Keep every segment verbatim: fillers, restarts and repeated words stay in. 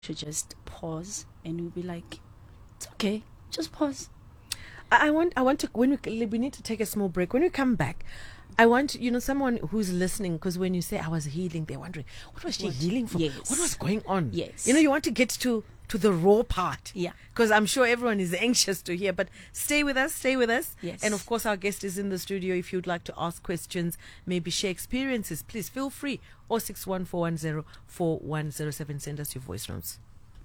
should just pause and you'll be like, it's okay, just pause. I I want, I want to, when we, we need to take a small break. When we come back, I want, you know, someone who's listening, because when you say I was healing, they're wondering, what was she What? healing for? Yes. What was going on? Yes. You know, you want to get to, to the raw part. Yeah. Because I'm sure everyone is anxious to hear, but stay with us, stay with us. Yes. And of course, our guest is in the studio. If you'd like to ask questions, maybe share experiences, please feel free. zero six one four one zero four one zero seven. Send us your voice notes.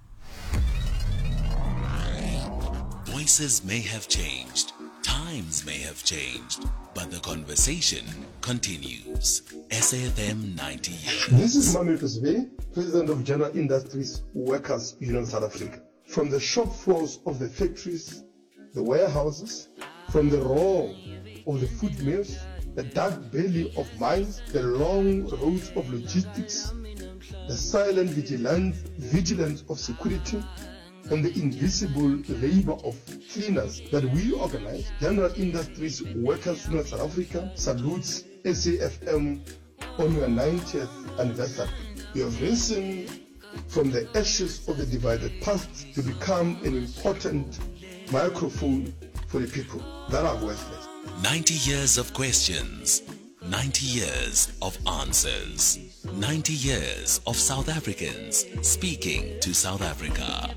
Voices may have changed, times may have changed, but the conversation continues. S A F M ninety years. This is Manuel Kusve, President of General Industries Workers Union South Africa. From the shop floors of the factories, the warehouses, from the roar of the food mills, the dark belly of mines, the long roads of logistics, the silent vigilance, vigilance of security, and the invisible labor of cleaners that we organize, General Industries Workers Union South Africa salutes S A F M on your ninetieth anniversary. You have risen from the ashes of the divided past to become an important microphone for the people that are worthless. ninety years of questions, ninety years of answers, ninety years of South Africans speaking to South Africa.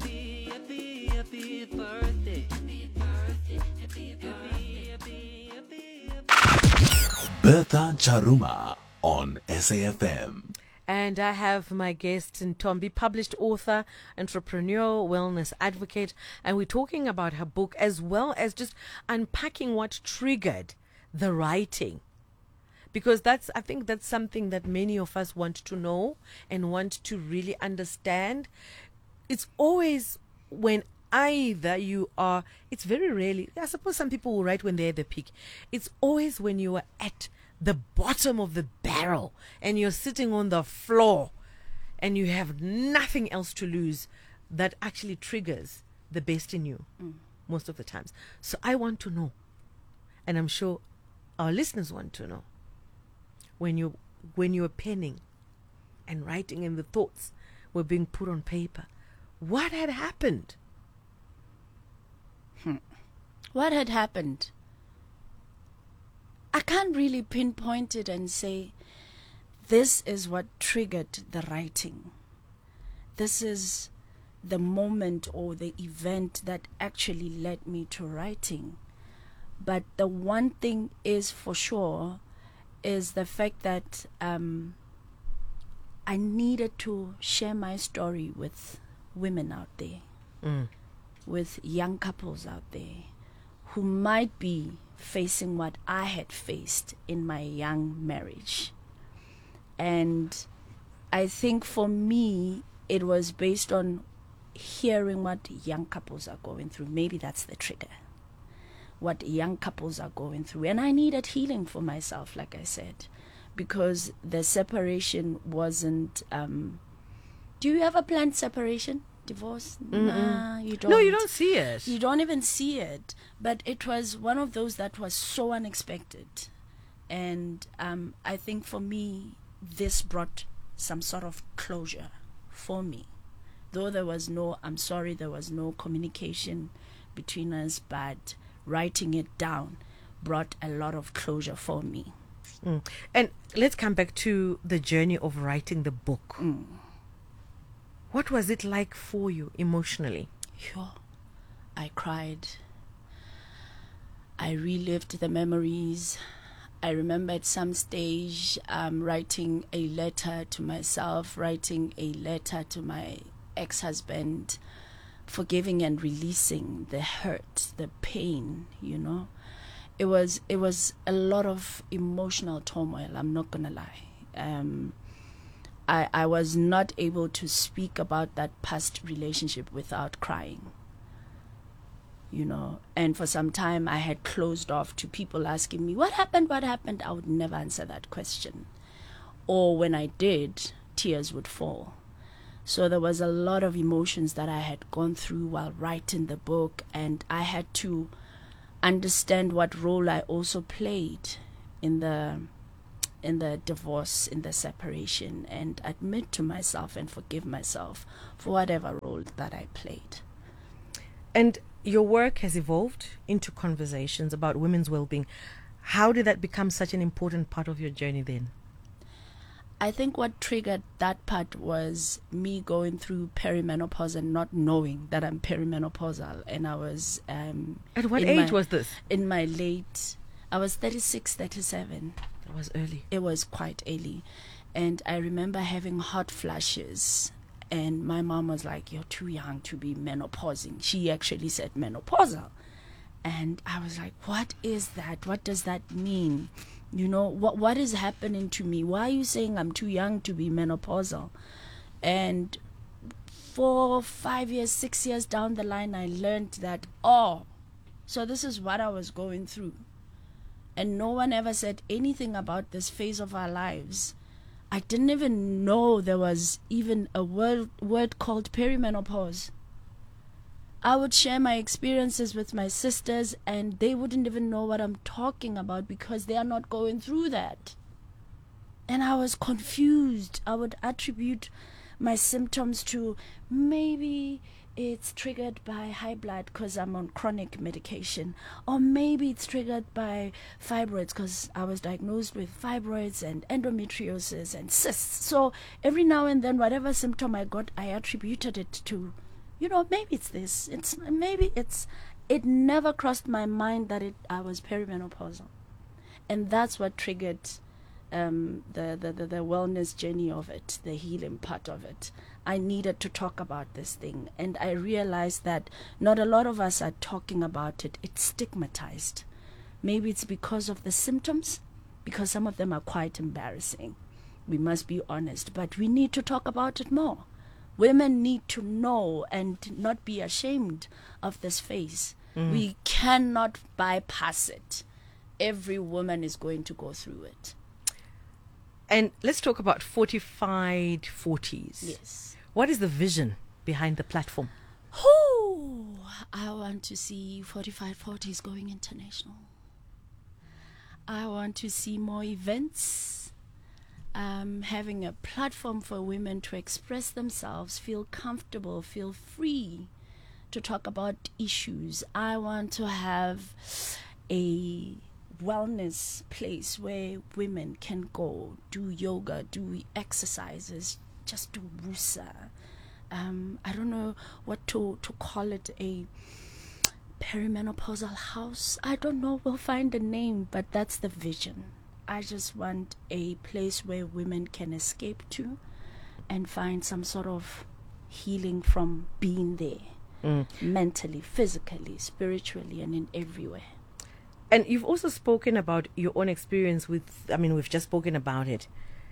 Bertha Charuma on S A F M. And I have my guest, Ntombi, published author, entrepreneur, wellness advocate, and we're talking about her book as well as just unpacking what triggered the writing. Because that's, I think that's something that many of us want to know and want to really understand. It's always when either you are, it's very rarely, I suppose some people will write when they're at the peak. It's always when you are at the bottom of the barrel and you're sitting on the floor and you have nothing else to lose that actually triggers the best in you mm. most of the times. So I want to know, and I'm sure our listeners want to know, when you when you were penning and writing and the thoughts were being put on paper, what had happened? Hmm. What had happened? I can't really pinpoint it and say, this is what triggered the writing. This is the moment or the event that actually led me to writing. But the one thing is for sure is the fact that um, I needed to share my story with women out there, mm. with young couples out there who might be facing what I had faced in my young marriage. And I think for me, it was based on hearing what young couples are going through. Maybe that's the trigger. What young couples are going through. And I needed healing for myself, like I said, because the separation wasn't... Um, do you ever plan separation? Divorce? Mm-mm. Nah, you don't. No, you don't see it. You don't even see it. But it was one of those that was so unexpected. And um, I think for me, this brought some sort of closure for me. Though there was no, I'm sorry, there was no communication between us, but writing it down brought a lot of closure for me. Mm. And let's come back to the journey of writing the book. Mm. What was it like for you emotionally? Sure. I cried. I relived the memories. I remember at some stage um, writing a letter to myself, writing a letter to my ex-husband, forgiving and releasing the hurt, the pain, you know. It was it was a lot of emotional turmoil, I'm not gonna lie. Um, I, I was not able to speak about that past relationship without crying, you know. And for some time I had closed off to people asking me, what happened, what happened? I would never answer that question. Or when I did, tears would fall. So there was a lot of emotions that I had gone through while writing the book, and I had to understand what role I also played in the in the divorce, in the separation, and admit to myself and forgive myself for whatever role that I played. And your work has evolved into conversations about women's well-being. How did that become such an important part of your journey then? I think what triggered that part was me going through perimenopause and not knowing that I'm perimenopausal. And I was... Um, At what in age my- was this? In my late... I was thirty-six, thirty-seven. That was early. It was quite early. And I remember having hot flashes. And my mom was like, you're too young to be menopausing. She actually said menopausal. And I was like, what is that? What does that mean? You know, what what is happening to me? Why are you saying I'm too young to be menopausal? And four, five years, six years down the line, I learned that, oh, so this is what I was going through. And no one ever said anything about this phase of our lives. I didn't even know there was even a word, word called perimenopause. I would share my experiences with my sisters and they wouldn't even know what I'm talking about because they are not going through that. And I was confused. I would attribute my symptoms to maybe it's triggered by high blood because I'm on chronic medication, or maybe it's triggered by fibroids because I was diagnosed with fibroids and endometriosis and cysts. So every now and then, whatever symptom I got, I attributed it to, you know, maybe it's this, it's maybe it's, it never crossed my mind that it I was perimenopausal. And that's what triggered um, the, the, the, the wellness journey of it, the healing part of it. I needed to talk about this thing. And I realized that not a lot of us are talking about it. It's stigmatized. Maybe it's because of the symptoms, because some of them are quite embarrassing. We must be honest, but we need to talk about it more. Women need to know and not be ashamed of this phase. Mm. We cannot bypass it. Every woman is going to go through it. And let's talk about fortified forties. Yes. What is the vision behind the platform? Oh, I want to see fortified forties going international. I want to see more events. Um, having a platform for women to express themselves, feel comfortable, feel free to talk about issues. I want to have a wellness place where women can go, do yoga, do exercises, just do wusa. Um, I don't know what to, to call it, a perimenopausal house. I don't know, we'll find a name, but that's the vision. I just want a place where women can escape to and find some sort of healing from being there, mm. mentally, physically, spiritually, and in every way. And you've also spoken about your own experience with, I mean, we've just spoken about it.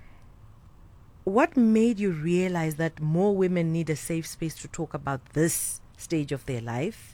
What made you realize that more women need a safe space to talk about this stage of their life?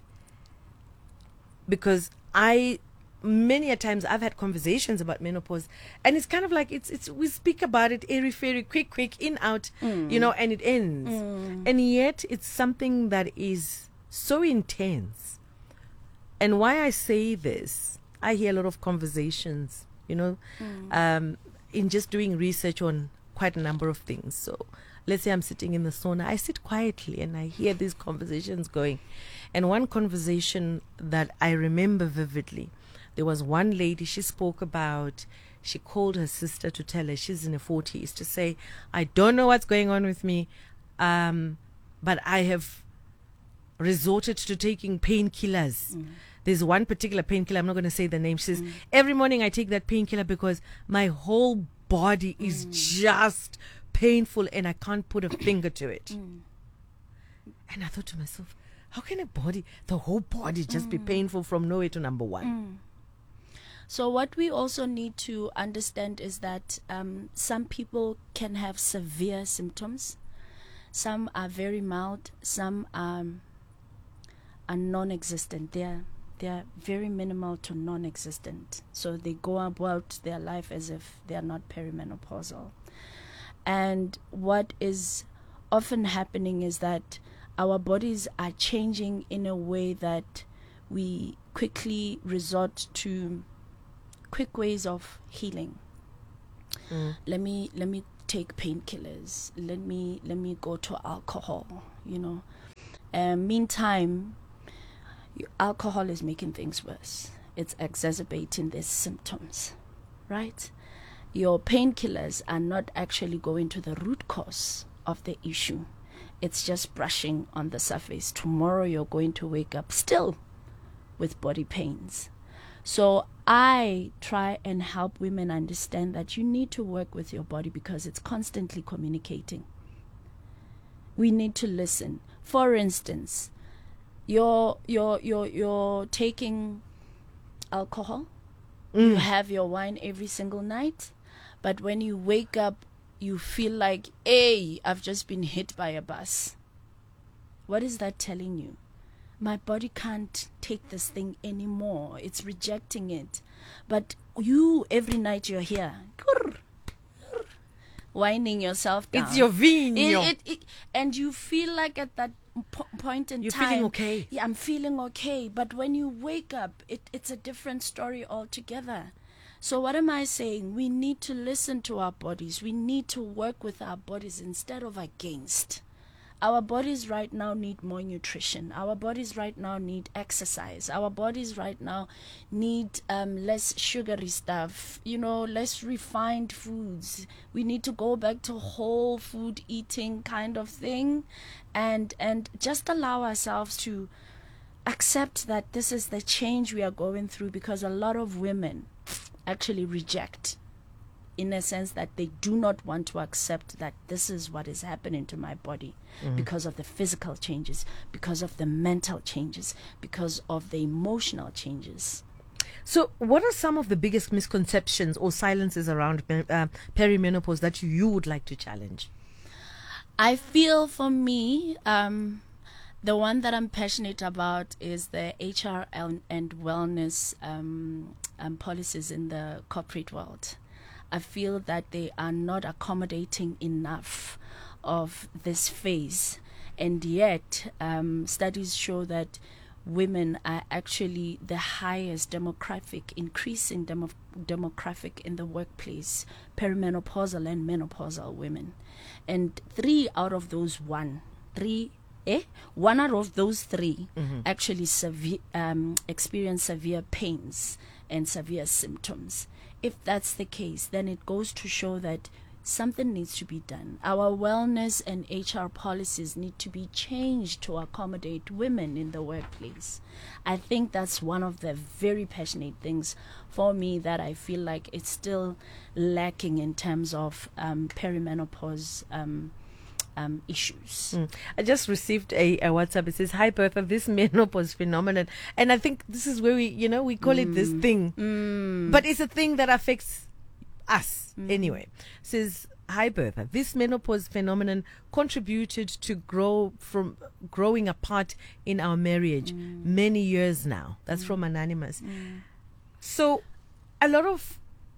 Because I, many a times I've had conversations about menopause and it's kind of like, it's, it's, we speak about it airy fairy, quick, quick, in, out, mm. you know, and it ends. Mm. And yet it's something that is so intense. And why I say this, I hear a lot of conversations, you know, mm. um, in just doing research on quite a number of things. So let's say I'm sitting in the sauna, I sit quietly and I hear these conversations going. And one conversation that I remember vividly, there was one lady, she spoke about, she called her sister to tell her, she's in her forties, to say, I don't know what's going on with me, um, but I have resorted to taking painkillers. Mm. There's one particular painkiller, I'm not going to say the name. She says, mm. every morning I take that painkiller because my whole body is mm. just painful and I can't put a finger to it. Mm. And I thought to myself, how can a body, the whole body just mm. be painful from nowhere to number one? Mm. So what we also need to understand is that um, some people can have severe symptoms. Some are very mild. Some are, are non-existent. They're They're very minimal to non-existent. So they go about their life as if they are not perimenopausal. And what is often happening is that our bodies are changing in a way that we quickly resort to quick ways of healing. Mm. Let me let me take painkillers. Let me let me go to alcohol. You know. Um, meantime, you, alcohol is making things worse. It's exacerbating these symptoms, right? Your painkillers are not actually going to the root cause of the issue. It's just brushing on the surface. Tomorrow you're going to wake up still with body pains. So I try and help women understand that you need to work with your body because it's constantly communicating. We need to listen. For instance, you're you're you're you're taking alcohol. Mm. You have your wine every single night, but when you wake up, you feel like, hey, I've just been hit by a bus. What is that telling you? My body can't take this thing anymore. It's rejecting it. But you, every night you're here, winding yourself down. It's your vino. It, it, it, and you feel like at that po- point in You're time. You're feeling okay. Yeah, I'm feeling okay. But when you wake up, it, it's a different story altogether. So what am I saying? We need to listen to our bodies. We need to work with our bodies instead of against. Our bodies right now need more nutrition. Our bodies right now need exercise. Our bodies right now need um, less sugary stuff, you know, less refined foods. We need to go back to whole food eating kind of thing and and just allow ourselves to accept that this is the change we are going through, because a lot of women actually reject, in a sense that they do not want to accept that this is what is happening to my body, mm-hmm. because of the physical changes, because of the mental changes, because of the emotional changes. So what are some of the biggest misconceptions or silences around uh, perimenopause that you would like to challenge? I feel for me, um, the one that I'm passionate about is the H R and, and wellness um, um, policies in the corporate world. I feel that they are not accommodating enough of this phase. And yet, um, studies show that women are actually the highest demographic, increasing demo- demographic in the workplace, perimenopausal and menopausal women. And three out of those one, three, eh? One out of those three mm-hmm. actually severe, um, experience severe pains and severe symptoms. If that's the case, then it goes to show that something needs to be done. Our wellness and H R policies need to be changed to accommodate women in the workplace. I think that's one of the very passionate things for me that I feel like it's still lacking in terms of um, perimenopause um, um, issues. Mm. I just received a, a WhatsApp. It says, "Hi Bertha, this menopause phenomenon," and I think this is where we, you know, we call mm. it this thing, mm. but it's a thing that affects us mm. anyway. It says, "Hi Bertha, this menopause phenomenon contributed to grow from growing apart in our marriage mm. many years now." That's mm. from Anonymous. Mm. So a lot of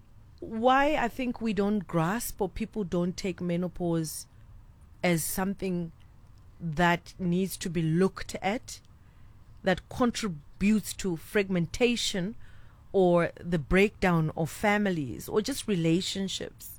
why I think we don't grasp or people don't take menopause as something that needs to be looked at, that contributes to fragmentation or the breakdown of families or just relationships.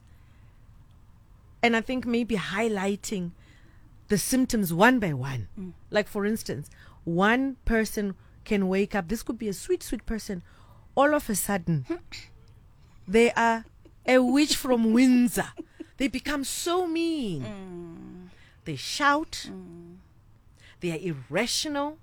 And I think maybe highlighting the symptoms one by one. Mm. Like, for instance, one person can wake up, this could be a sweet, sweet person, all of a sudden, they are a witch from Windsor. They become so mean. Mm. They shout. Mm. They are irrational.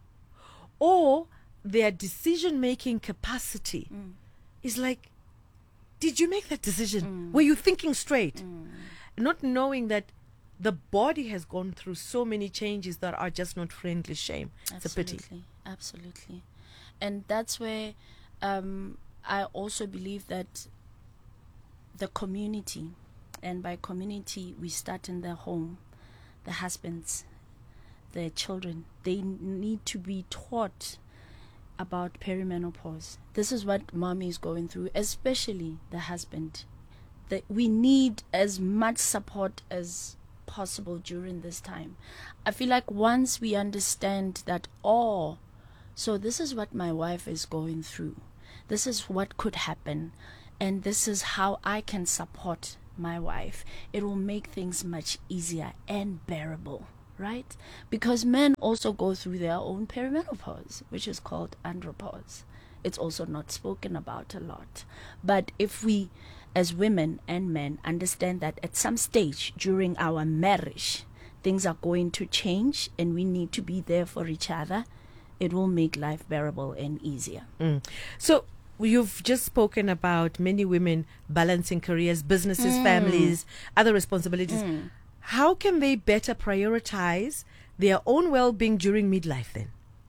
Or their decision-making capacity mm. is like, did you make that decision? Mm. Were you thinking straight? Mm. Not knowing that the body has gone through so many changes that are just not friendly shame. It's Absolutely. a pity. Absolutely. And that's where um, I also believe that the community, and by community we start in the home, the husbands, the children, they need to be taught about perimenopause. This is what mommy is going through, especially the husband. That we need as much support as possible during this time. I feel like once we understand that, oh, so this is what my wife is going through, this is what could happen, and this is how I can support my wife. It will make things much easier and bearable, right? Because men also go through their own perimenopause, which is called andropause. It's also not spoken about a lot. But if we, as women and men, understand that at some stage during our marriage, things are going to change and we need to be there for each other, it will make life bearable and easier. Mm. So you've just spoken about many women balancing careers, businesses, Mm. families, other responsibilities. Mm. How can they better prioritize their own well-being during midlife then?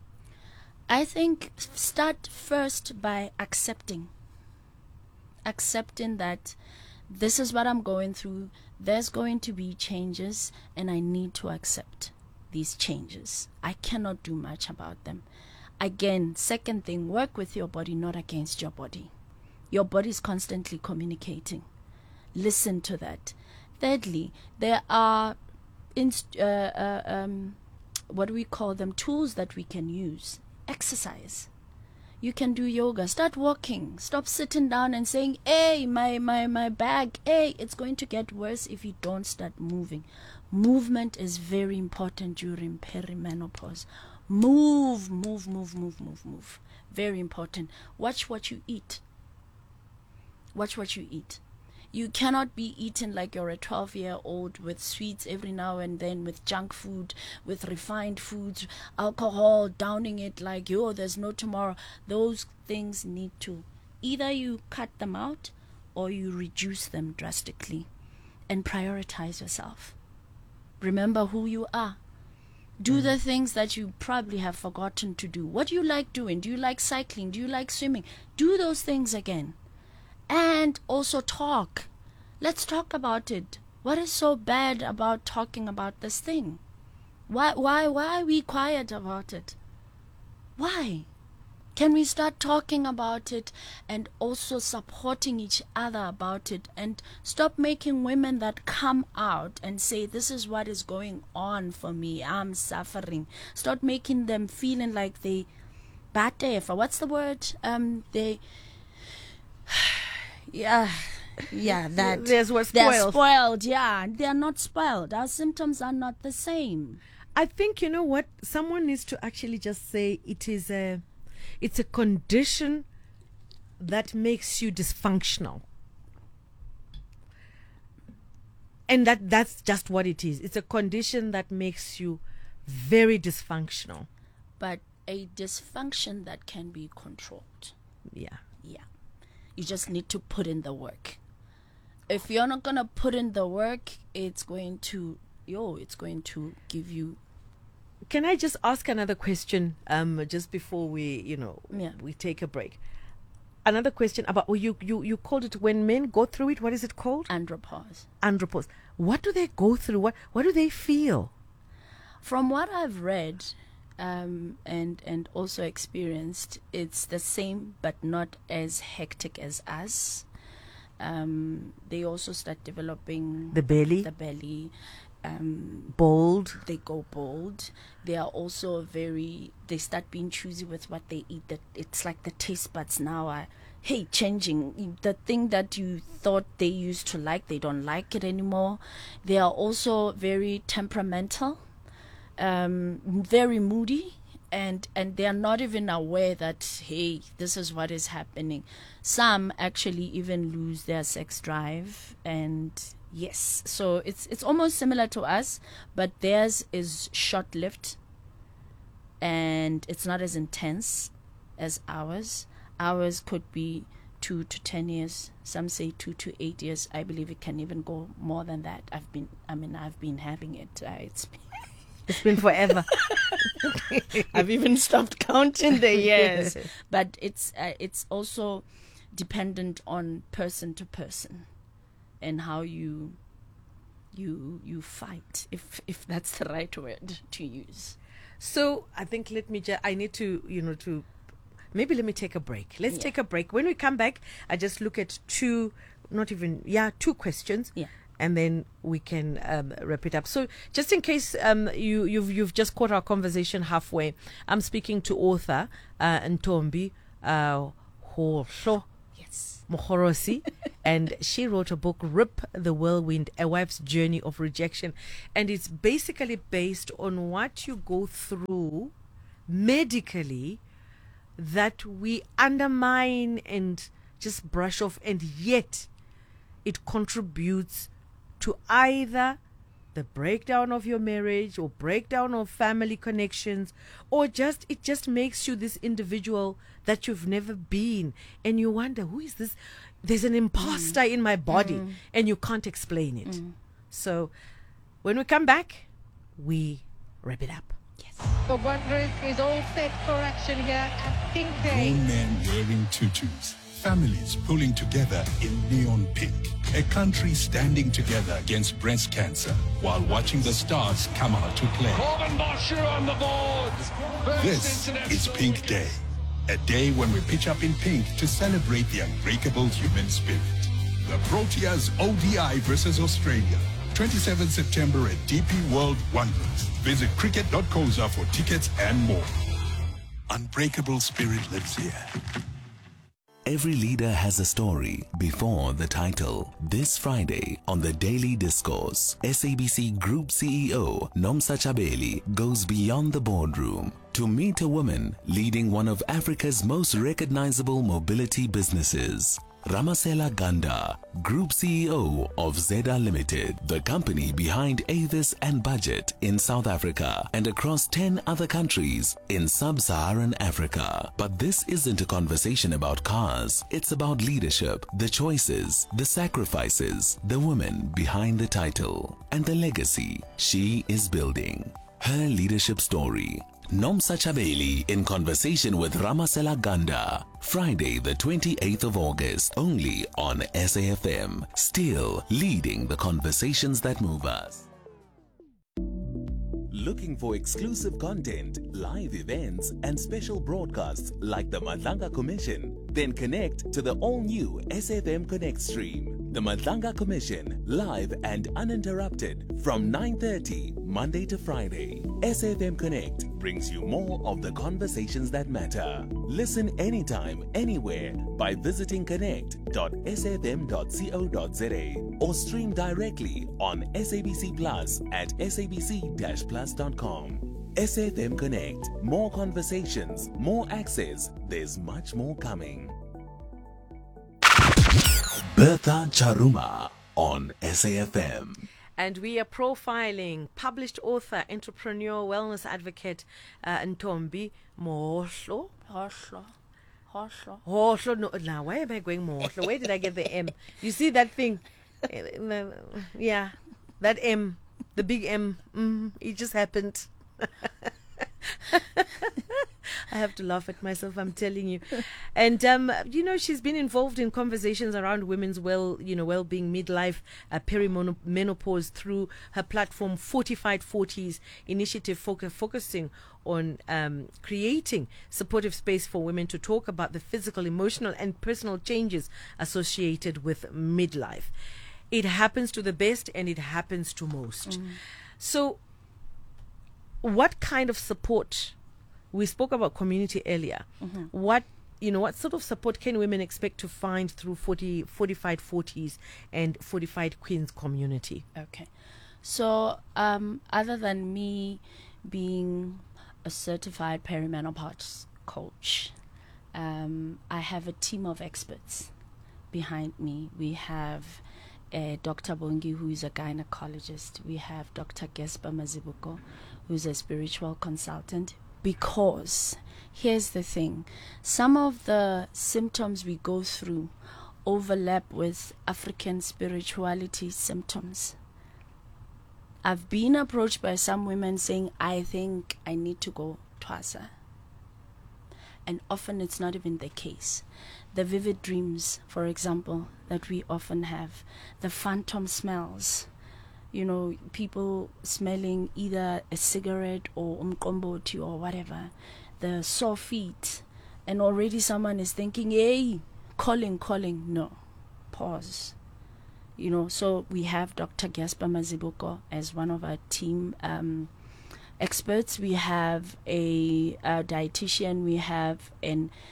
I think start first by accepting. Accepting that this is what I'm going through. There's going to be changes and I need to accept these changes. I cannot do much about them. Again, second thing, work with your body, not against your body. Your body is constantly communicating. Listen to that. Thirdly, there are inst- uh, uh, um, what do we call them, tools that we can use. Exercise. You can do yoga. Start walking. Stop sitting down and saying, hey, my, my, my back, hey, it's going to get worse if you don't start moving. Movement is very important during perimenopause. Move, move, move, move, move, move. Very important. Watch what you eat. Watch what you eat. You cannot be eating like you're a twelve-year-old with sweets every now and then, with junk food, with refined foods, alcohol, downing it like, yo, there's no tomorrow. Those things need to, either you cut them out or you reduce them drastically and prioritize yourself. Remember who you are. Do mm. the things that you probably have forgotten to do. What do you like doing? Do you like cycling? Do you like swimming? Do those things again. And also talk. Let's talk about it. What is so bad about talking about this thing? Why why why are we quiet about it? Why? Can we start talking about it and also supporting each other about it, and stop making women that come out and say, this is what is going on for me, I'm suffering. Start making them feeling like they, what's the word? Um, they, yeah, yeah, that. There's what's They're spoiled. spoiled, yeah. They're not spoiled. Our symptoms are not the same. I think, you know what, someone needs to actually just say it is a, it's a condition that makes you dysfunctional. And that that's just what it is. It's a condition that makes you very dysfunctional. But a dysfunction that can be controlled. Yeah. Yeah. You just need to put in the work. If you're not going to put in the work, it's going to, yo, it's going to give you. Can I just ask another question um, just before we, you know, Yeah. we take a break? Another question about, well, you, you, you called it when men go through it. What is it called? Andropause. Andropause. What do they go through? What what do they feel? From what I've read um, and and also experienced, it's the same but not as hectic as us. Um, they also start developing The belly? The belly. Um, Bold? They go bold. They are also very, they start being choosy with what they eat. That it's like the taste buds now are, hey, changing. The thing that you thought they used to like, they don't like it anymore. They are also very temperamental, um, very moody, and, and they are not even aware that, hey, this is what is happening. Some actually even lose their sex drive, and yes, so it's it's almost similar to us, but theirs is short-lived and it's not as intense as ours. Ours could be two to ten years. Some say two to eight years. I believe it can even go more than that. I've been, I mean, I've been having it. Uh, it's been It's been forever. I've even stopped counting the years. But it's uh, it's also dependent on person to person and how you you you fight, if if that's the right word to use. So I think let me just, I need to, you know, to, maybe let me take a break. Let's Yeah. take a break. When we come back, I just look at two, not even, yeah, two questions. Yeah. And then we can um, wrap it up. So, just in case um, you, you've you've just caught our conversation halfway, I'm speaking to author uh, Ntombi uh, Hohlo. Yeah. Yes. Mohorosi, and she wrote a book, Rip the Whirlwind, A Wife's Journey of Rejection. And it's basically based on what you go through medically that we undermine and just brush off, and yet it contributes to either the breakdown of your marriage or breakdown of family connections, or just it just makes you this individual that you've never been, and you wonder, who is this? There's an imposter mm. in my body, mm. and you can't explain it. Mm. So when we come back, we wrap it up. Yes. The Wanderers is all set for action here at Pink Day. Grown men wearing tutus. Families pulling together in neon pink. A country standing together against breast cancer while watching the stars come out to play. Corbin Bosher on the board. This is Pink Day. A day when we pitch up in pink to celebrate the unbreakable human spirit. The Proteas O D I versus Australia. twenty-seventh September at D P World Wanderers. Visit cricket dot coza for tickets and more. Unbreakable spirit lives here. Every leader has a story before the title. This Friday on the Daily Discourse, S A B C Group C E O Nomsa Chabeli goes beyond the boardroom to meet a woman leading one of Africa's most recognizable mobility businesses. Ramasela Ganda, Group C E O of Zeda Limited, the company behind Avis and Budget in South Africa and across ten other countries in sub-Saharan Africa. But this isn't a conversation about cars. It's about leadership, the choices, the sacrifices, the woman behind the title, and the legacy she is building. Her leadership story. Nomsa Chabeli in conversation with Ramasela Ganda. Friday the twenty-eighth of August, only on S A F M. Still leading the conversations that move us. Looking for exclusive content, live events, and special broadcasts like the Madlanga Commission? Then connect to the all-new S A F M Connect stream. The Madlanga Commission, live and uninterrupted from nine thirty Monday to Friday. S A F M Connect brings you more of the conversations that matter. Listen anytime, anywhere by visiting connect dot s a f m dot co dot z a or stream directly on S A B C Plus at s a b c dash plus dot com. S A F M Connect. More conversations, more access. There's much more coming. Bertha Charuma on S A F M. And we are profiling published author, entrepreneur, wellness advocate, uh, Ntombi Mohlo. Hoshlo. Hoshlo. Mohlo. No, now, why am I going Mohlo? Where did I get the M? You see that thing? Yeah, that M, the big M. Mm, it just happened. I have to laugh at myself, I'm telling you. And um, you know, she's been involved in conversations around women's well, you know, well-being, midlife, uh, perimenopause through her platform Fortified Forties initiative, focus, focusing on um, creating supportive space for women to talk about the physical, emotional, and personal changes associated with midlife. It happens to the best, and it happens to most. Mm. So, what kind of support? We spoke about community earlier. Mm-hmm. What you know, what sort of support can women expect to find through forty, Fortified Forties and Fortified Queens community? Okay, so um, other than me being a certified perimenopause coach, um, I have a team of experts behind me. We have uh, Doctor Bongi, who is a gynecologist. We have Doctor Gespa Mazibuko, who is a spiritual consultant. Because here's the thing, some of the symptoms we go through overlap with African spirituality symptoms. I've been approached by some women saying, I think I need to go Twasa. And often it's not even the case. The vivid dreams, for example, that we often have, the phantom smells, you know, people smelling either a cigarette or umqomboti or whatever, the sore feet, and already someone is thinking, hey, calling, calling. No, pause. You know, so we have Doctor Gespa Mazibuko as one of our team um, experts. We have a, a dietitian, we have an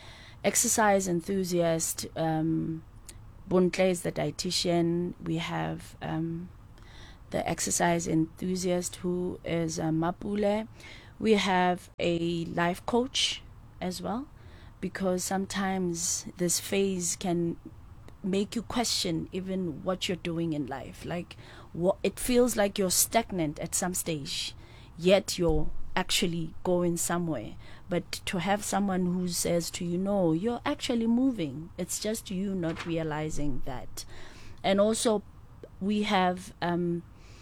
exercise enthusiast. Um, Buntle is the dietitian. We have um, the exercise enthusiast who is uh, Mapule. We have a life coach as well, because sometimes this phase can make you question even what you're doing in life. Like, what, it feels like you're stagnant at some stage, yet you're actually going somewhere. But to have someone who says to you, no, you're actually moving, it's just you not realizing that. And also we have um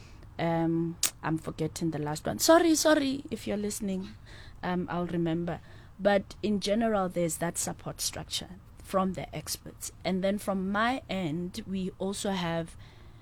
um I'm forgetting the last one, sorry sorry if you're listening, um I'll remember. But in general, there's that support structure from the experts. And then from my end, we also have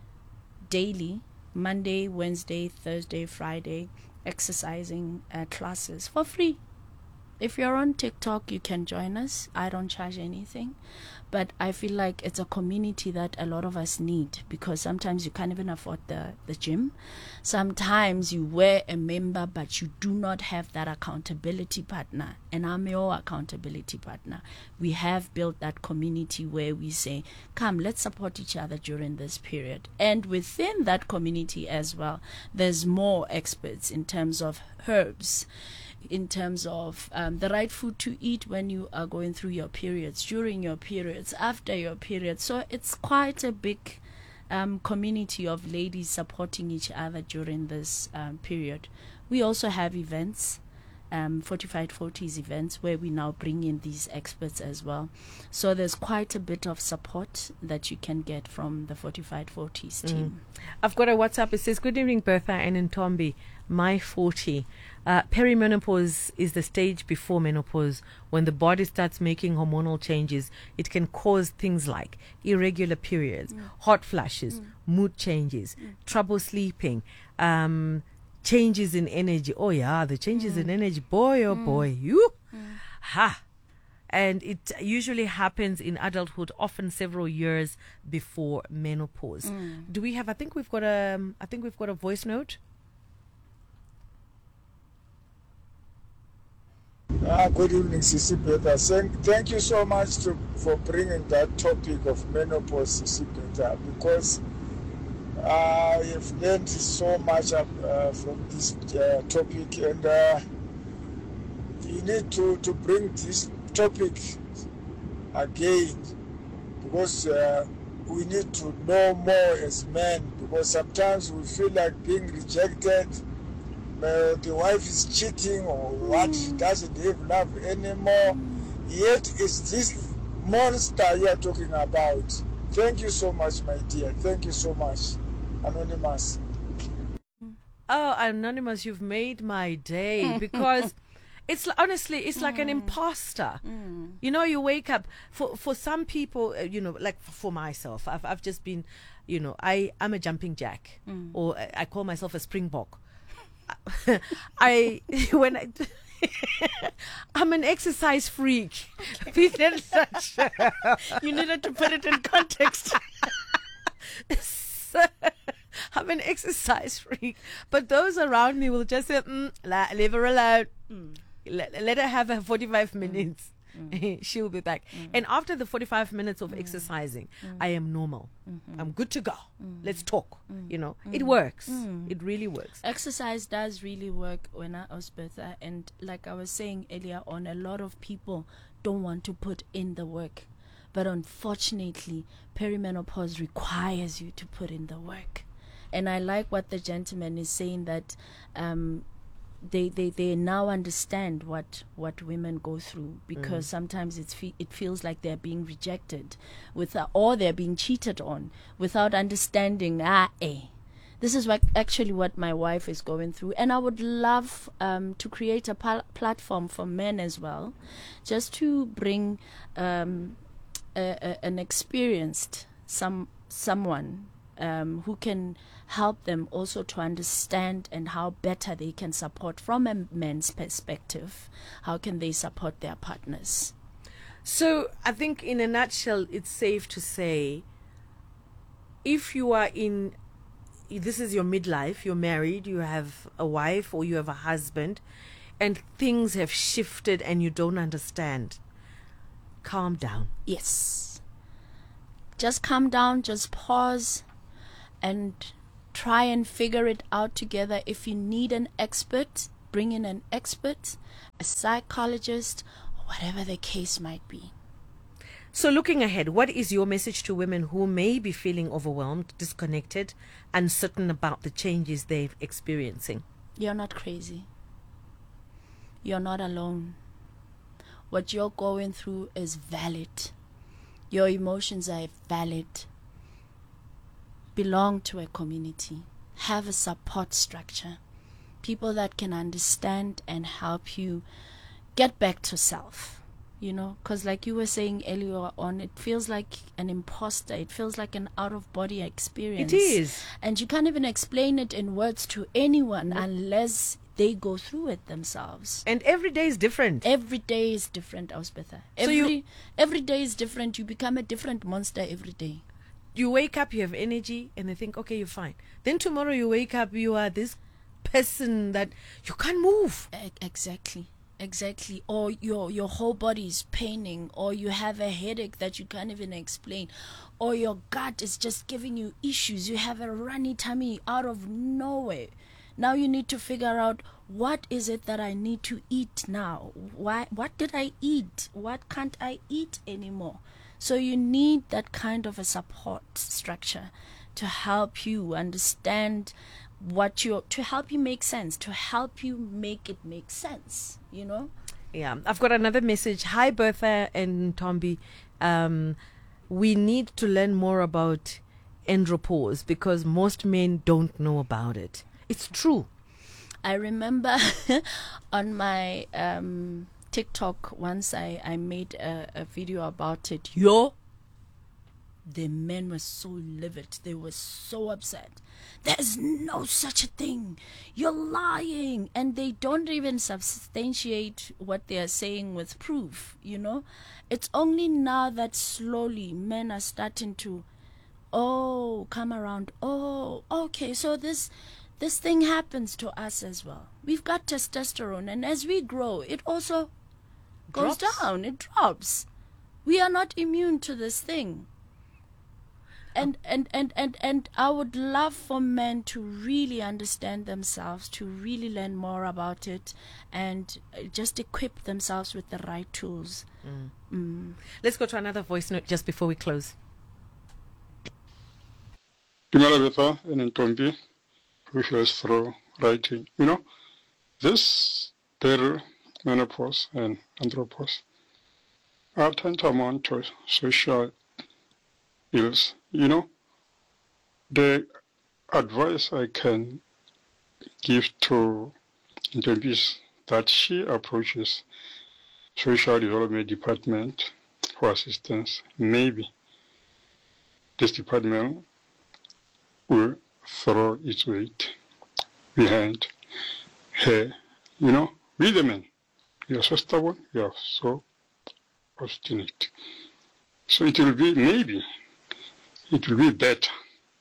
daily, Monday, Wednesday, Thursday, Friday, exercising uh, classes for free. If you're on TikTok, you can join us. I don't charge anything. But I feel like it's a community that a lot of us need, because sometimes you can't even afford the, the gym. Sometimes you were a member, but you do not have that accountability partner. And I'm your accountability partner. We have built that community where we say, come, let's support each other during this period. And within that community as well, there's more experts in terms of herbs, in terms of um, the right food to eat when you are going through your periods, during your periods, after your periods. So it's quite a big um, community of ladies supporting each other during this um, period. We also have events, um, Fortified forties events, where we now bring in these experts as well. So there's quite a bit of support that you can get from the Fortified forties team. Mm. I've got a WhatsApp. It says, good evening, Bertha and Ntombi. My forty. Uh, perimenopause is the stage before menopause, when the body starts making hormonal changes. It can cause things like irregular periods, mm. hot flashes, mm. mood changes, mm. trouble sleeping, um, changes in energy. Oh yeah, the changes mm. in energy. Boy, oh mm. boy, you. Mm. Ha. And it usually happens in adulthood, often several years before menopause. Mm. Do we have? I think we've got a. Um, I think we've got a voice note. Ah, good evening, Sisi Bertha. Thank, thank you so much to, for bringing that topic of menopause, Sisi Bertha, because I have learned so much uh, from this uh, topic, and uh, you need to, to bring this topic again, because uh, we need to know more as men, because sometimes we feel like being rejected. Uh, the wife is cheating or what, she doesn't have love anymore. Yet it's this monster you are talking about. Thank you so much, my dear. Thank you so much. Anonymous. Oh, Anonymous, you've made my day, because it's honestly, it's like an imposter. Mm. You know, you wake up, for for some people, uh, you know, like for, for myself, I've I've just been, you know, I, I'm a jumping jack, mm. or I, I call myself a springbok. I when I I'm an exercise freak. Such, you needed to put it in context. So, I'm an exercise freak, but those around me will just say, mm, la, "Leave her alone. Mm. Let, let her have her forty-five minutes. Mm. She'll be back." Mm. And after the forty-five minutes of mm. exercising, mm. I am normal. Mm-hmm. I'm good to go. Mm. Let's talk. Mm. You know, mm. it works. Mm. It really works. Exercise does really work when I was Bertha. And like I was saying earlier on, a lot of people don't want to put in the work. But unfortunately, perimenopause requires you to put in the work. And I like what the gentleman is saying, that um, they, they, they now understand what, what women go through, because mm. sometimes it's fe- it feels like they're being rejected with, uh, or they're being cheated on without understanding, ah, eh. This is what actually what my wife is going through. And I would love um, to create a pal- platform for men as well, just to bring um, a, a, an experienced some someone Um, who can help them also to understand and how better they can support from a man's perspective. How can they support their partners? So I think in a nutshell, it's safe to say, if you are in, this is your midlife, you're married, you have a wife or you have a husband, and things have shifted and you don't understand, calm down. Yes. Just calm down, just pause and try and figure it out together. If you need an expert, bring in an expert, a psychologist, or whatever the case might be. So looking ahead, what is your message to women who may be feeling overwhelmed, disconnected, uncertain about the changes they're experiencing? You're not crazy. You're not alone. What you're going through is valid. Your emotions are valid. Belong to a community. Have a support structure. People that can understand and help you get back to self. You know, because like you were saying earlier on, it feels like an imposter. It feels like an out-of-body experience. It is. And you can't even explain it in words to anyone unless they go through it themselves. And every day is different. Every day is different, Auspetha. So Every, you- every day is different. You become a different monster every day. You wake up, you have energy, and they think, okay, you're fine. Then tomorrow you wake up, you are this person that you can't move. E- Exactly. Exactly. Or your your whole body is paining, or you have a headache that you can't even explain, or your gut is just giving you issues. You have a runny tummy out of nowhere. Now you need to figure out, what is it that I need to eat now? Why what did I eat? What can't I eat anymore? So you need that kind of a support structure to help you understand what you to help you make sense, to help you make it make sense, you know? Yeah, I've got another message. Hi, Bertha and Tombi. Um, we need to learn more about andropause because most men don't know about it. It's true. I remember on my um, TikTok once I, I made a, a video about it. Yo, the men were so livid. They were so upset. There's no such a thing. You're lying. And they don't even substantiate what they are saying with proof, you know. It's only now that slowly men are starting to, oh, come around. Oh, okay, so this this thing happens to us as well. We've got testosterone, and as we grow, it also goes Drops. down. It drops. We are not immune to this thing. And, and, and, and, and I would love for men to really understand themselves, to really learn more about it, and uh, just equip themselves with the right tools. Mm. Let's go to another voice note just before we close. Dumela Betha and Ntombi, who goes through writing. You know, this perimenopause and andropause are tantamount to social ills. You know, the advice I can give to Ntombi is that she approaches social development department for assistance. Maybe this department will throw its weight behind her. You know, we the men, we are so stubborn, we are so obstinate. So it will be, maybe, it will be better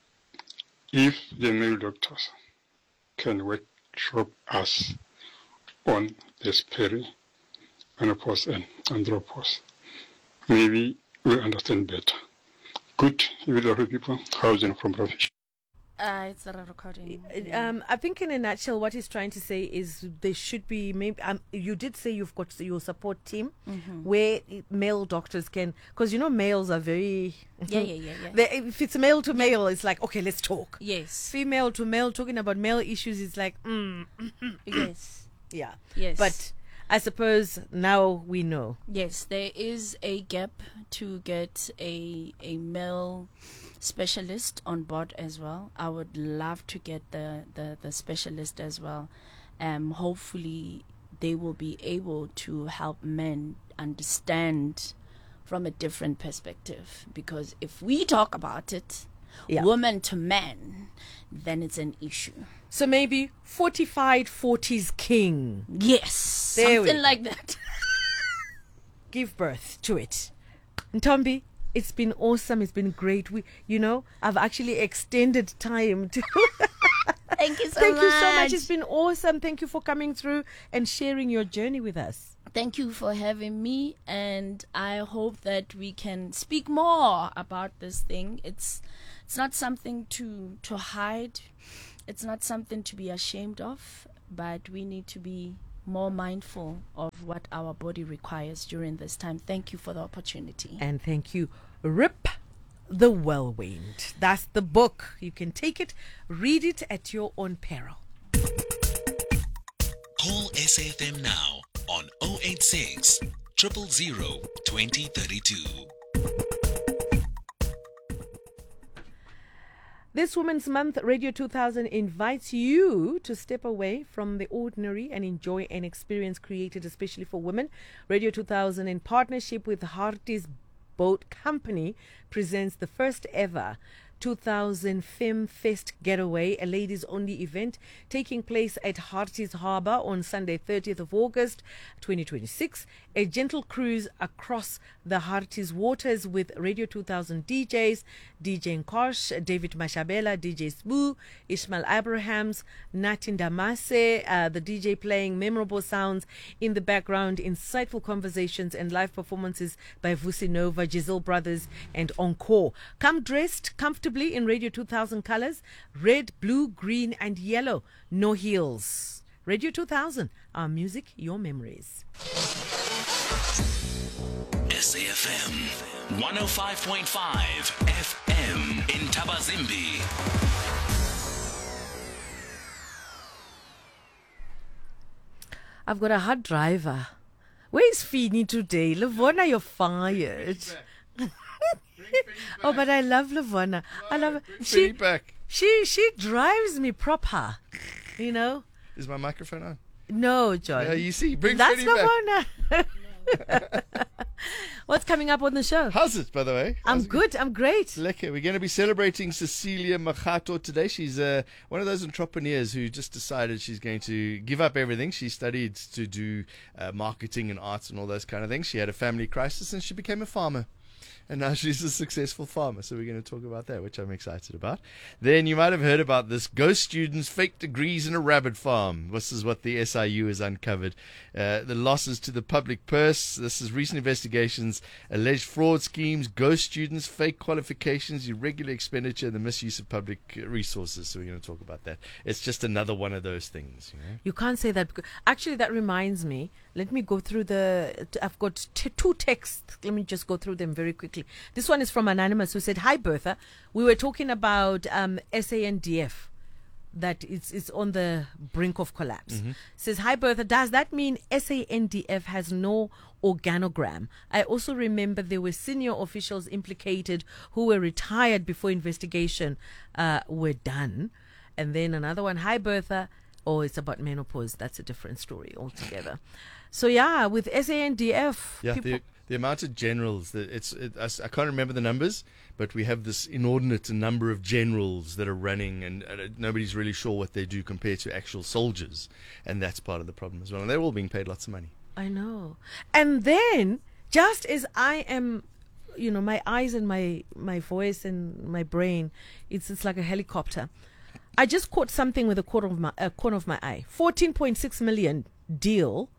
if the male doctors can workshop us on this perimenopause and andropause. Maybe we'll understand better. Good, with other people, housing from profession. Uh, it's a recording. Um, I think in a nutshell, what he's trying to say is there should be maybe. Um, you did say you've got your support team Mm-hmm. where male doctors can, because you know males are very. Yeah, yeah, yeah, yeah. They, if it's male to male, it's like okay, let's talk. Yes. Female to male, talking about male issues is like, mm, Yes. yeah. Yes. But I suppose now we know. Yes, there is a gap to get a a male specialist on board as well. I would love to get the, the, the specialist as well. Um, hopefully they will be able to help men understand from a different perspective. Because if we talk about it, Yeah. woman to man, then it's an issue. So maybe fortified forties king. Yes, There we something go. like that. Give birth to it. Ntombi, it's been awesome. It's been great. We, you know, I've actually extended time to Thank you so Thank much. you so much. It's been awesome. Thank you for coming through and sharing your journey with us. Thank you for having me, and I hope that we can speak more about this thing. It's it's not something to to hide. It's not something to be ashamed of, but we need to be more mindful of what our body requires during this time. Thank you for the opportunity. And thank you, Rip the Whirlwind. That's the book. You can take it, read it at your own peril. Call S A F M now on oh eight six, zero zero zero, two oh three two. This Women's Month, Radio two thousand invites you to step away from the ordinary and enjoy an experience created especially for women. Radio two thousand, in partnership with Harties Boat Company, presents the first ever two thousand Femme Fest Getaway, a ladies-only event taking place at Harties Harbour on Sunday, thirtieth of August, twenty twenty-six. A gentle cruise across the Harties waters with Radio two thousand D Js, D J Nkosh, David Mashabela, D J Sbu, Ishmael Abrahams, Natin Damase, uh, the D J playing memorable sounds in the background, insightful conversations and live performances by Vusi Nova, Giselle Brothers and Encore. Come dressed comfortably in Radio two thousand colours, red, blue, green and yellow. No heels. Radio two thousand, our music, your memories. S A F M one oh five point five F M in Tabazimbi. I've got a hard driver. Where's Feeny today? Lavona, you're fired. Oh, but I love Lavona. I love her. She, back. she she drives me proper. You know? Is my microphone on? No, John. Yeah, you see, bring That's Freddie Lavona. What's coming up on the show? How's it, by the way? I'm How's it good. I'm great. Lekker. We're going to be celebrating Cecilia Machato today. She's uh, one of those entrepreneurs who just decided she's going to give up everything. She studied to do uh, marketing and arts and all those kind of things. She had a family crisis and she became a farmer. And now she's a successful farmer. So we're going to talk about that, which I'm excited about. Then you might have heard about this. Ghost students, fake degrees in a rabbit farm. This is what the S I U has uncovered. Uh, the losses to the public purse. This is recent investigations, alleged fraud schemes, ghost students, fake qualifications, irregular expenditure, and the misuse of public resources. So we're going to talk about that. It's just another one of those things. You know? You can't say that. Because actually, that reminds me. Let me go through the... I've got t- two texts. Let me just go through them very quickly. This one is from Anonymous, who said, "Hi, Bertha. We were talking about um, S A N D F, that it's, it's on the brink of collapse." Mm-hmm. Says, "Hi, Bertha. Does that mean S A N D F has no organogram? I also remember there were senior officials implicated who were retired before investigation uh, were done." And then another one, "Hi, Bertha." Oh, it's about menopause. That's a different story altogether. So, yeah, with S A N D F... Yeah, people the, the amount of generals, that it's it, I, I can't remember the numbers, but we have this inordinate number of generals that are running, and uh, nobody's really sure what they do compared to actual soldiers. And that's part of the problem as well. And they're all being paid lots of money. I know. And then, just as I am... You know, my eyes and my, my voice and my brain, it's it's like a helicopter. I just caught something with a corner of my a corner of my eye. fourteen point six million deal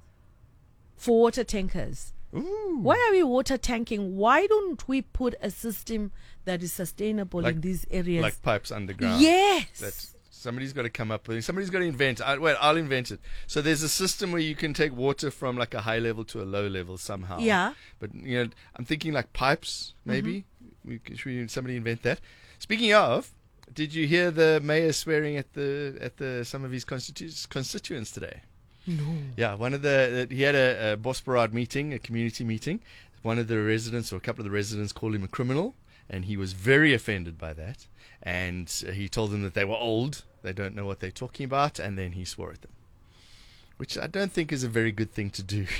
for water tankers. Ooh. Why are we water tanking? Why don't we put a system that is sustainable like, in these areas? Like pipes underground. Yes. That's, somebody's got to come up with it. Somebody's got to invent. I, wait, I'll invent it. So there's a system where you can take water from like a high level to a low level somehow. Yeah. But you know, I'm thinking like pipes. Maybe mm-hmm. we, should we, somebody invent that. Speaking of. Did you hear the mayor swearing at the at the some of his constitu- constituents today? No. Yeah, one of the he had a, a Bosparad meeting, a community meeting. One of the residents or a couple of the residents called him a criminal, and he was very offended by that. And he told them that they were old, they don't know what they're talking about, and then he swore at them, which I don't think is a very good thing to do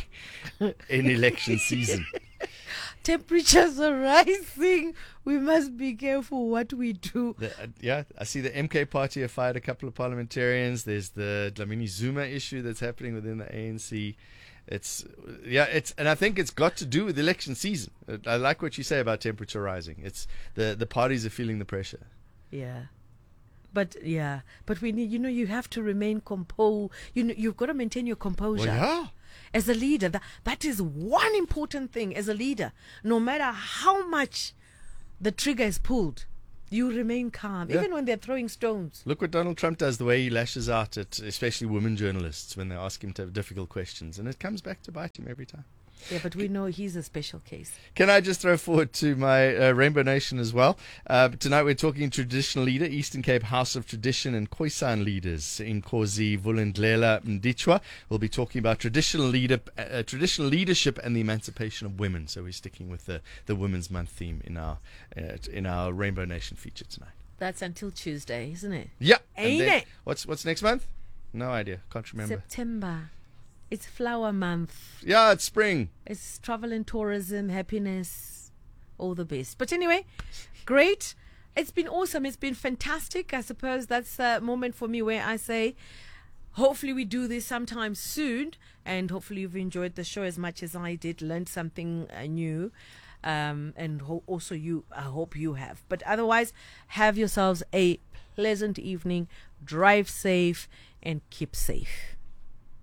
in election season. Temperatures are rising. We must be careful what we do. The, uh, yeah, I see the M K party have fired a couple of parliamentarians. There's the Dlamini Zuma issue that's happening within the A N C. It's yeah, it's and I think it's got to do with election season. I like what you say about temperature rising. It's the the parties are feeling the pressure. Yeah. But yeah, but we need, you know, you have to remain composed. You know, you've got to maintain your composure. Well, yeah. As a leader, that, that is one important thing as a leader. No matter how much the trigger is pulled, you remain calm, Yeah. even when they're throwing stones. Look what Donald Trump does, the way he lashes out at especially women journalists when they ask him to have difficult questions. And it comes back to bite him every time. Yeah, but we know he's a special case. Can I just throw forward to my uh, Rainbow Nation as well? Uh, tonight we're talking traditional leader, Eastern Cape House of Tradition and Khoisan leaders in Nkosi Vulindlela Mditshwa. We'll be talking about traditional leader, uh, traditional leadership and the emancipation of women. So we're sticking with the, the Women's Month theme in our uh, in our Rainbow Nation feature tonight. That's until Tuesday, isn't it? Yeah. Ain't then, it? What's what's next month? No idea. Can't remember. September. It's flower month. Yeah, it's spring. It's travel and tourism, happiness, all the best. But anyway, great. It's been awesome. It's been fantastic. I suppose that's a moment for me where I say, hopefully we do this sometime soon. And hopefully you've enjoyed the show as much as I did, learned something uh, new. Um, and ho- also you, I hope you have. But otherwise, have yourselves a pleasant evening. Drive safe and keep safe.